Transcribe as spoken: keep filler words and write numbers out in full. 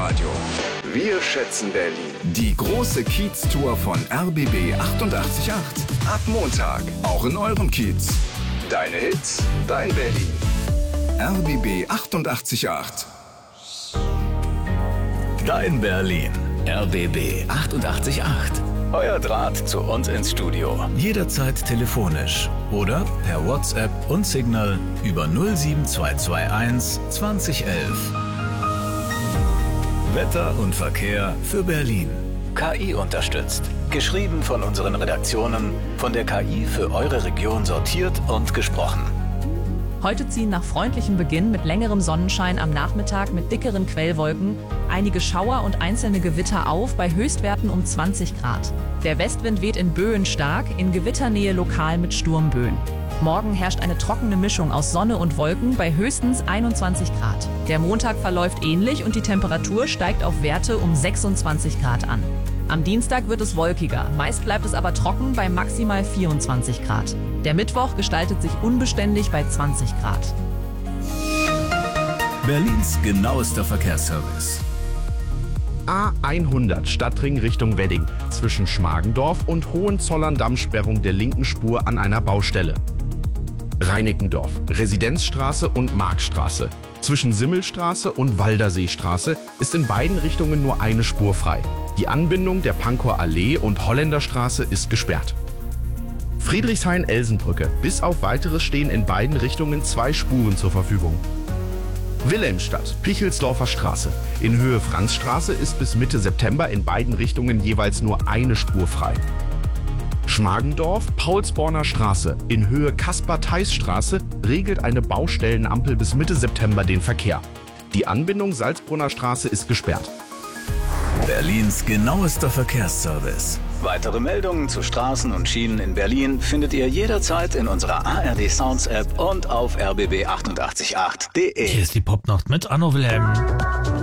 Radio. Wir schätzen Berlin. Die große Kiez-Tour von R B B achtundachtzig Komma acht. Ab Montag, auch in eurem Kiez. Deine Hits, dein Berlin. R B B achtundachtzig Komma acht. Dein Berlin. R B B achtundachtzig Komma acht. Euer Draht zu uns ins Studio. Jederzeit telefonisch oder per WhatsApp und Signal über null sieben zwei zwei eins zwanzig elf. Wetter und Verkehr für Berlin. K I unterstützt. Geschrieben von unseren Redaktionen, von der K I für eure Region sortiert und gesprochen. Heute ziehen nach freundlichem Beginn mit längerem Sonnenschein am Nachmittag mit dickeren Quellwolken einige Schauer und einzelne Gewitter auf bei Höchstwerten um zwanzig Grad. Der Westwind weht in Böen stark, in Gewitternähe lokal mit Sturmböen. Morgen herrscht eine trockene Mischung aus Sonne und Wolken bei höchstens einundzwanzig Grad. Der Montag verläuft ähnlich und die Temperatur steigt auf Werte um sechsundzwanzig Grad an. Am Dienstag wird es wolkiger, meist bleibt es aber trocken bei maximal vierundzwanzig Grad. Der Mittwoch gestaltet sich unbeständig bei zwanzig Grad. Berlins genauester Verkehrsservice. A hundert Stadtring Richtung Wedding zwischen Schmargendorf und Hohenzollern-Damm-Sperrung der linken Spur an einer Baustelle. Reinickendorf, Residenzstraße und Marktstraße. Zwischen Simmelstraße und Walderseestraße ist in beiden Richtungen nur eine Spur frei. Die Anbindung der Pankower Allee und Holländerstraße ist gesperrt. Friedrichshain-Elsenbrücke. Bis auf Weiteres stehen in beiden Richtungen zwei Spuren zur Verfügung. Wilhelmstadt, Pichelsdorfer Straße. In Höhe Franzstraße ist bis Mitte September in beiden Richtungen jeweils nur eine Spur frei. Schmargendorf, Paulsborner Straße. In Höhe Kaspar-Theiss-Straße regelt eine Baustellenampel bis Mitte September den Verkehr. Die Anbindung Salzbrunner Straße ist gesperrt. Berlins genauester Verkehrsservice. Weitere Meldungen zu Straßen und Schienen in Berlin findet ihr jederzeit in unserer A R D Sounds App und auf r b b achtundachtzig Komma acht punkt de. Hier ist die Popnacht mit Anno Wilhelm.